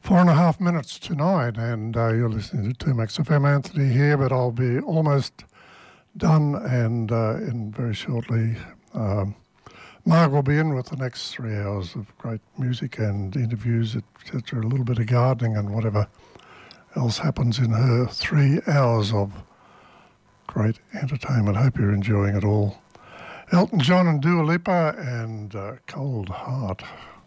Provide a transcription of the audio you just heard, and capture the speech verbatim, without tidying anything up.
Four and a half minutes to nine, and uh, you're listening to two Max F M. Anthony here, but I'll be almost done, and uh, in very shortly, um, Marg will be in with the next three hours of great music and interviews, et cetera, a little bit of gardening and whatever else happens in her three hours of great entertainment. Hope you're enjoying it all. Elton John and Dua Lipa and uh, Cold Heart.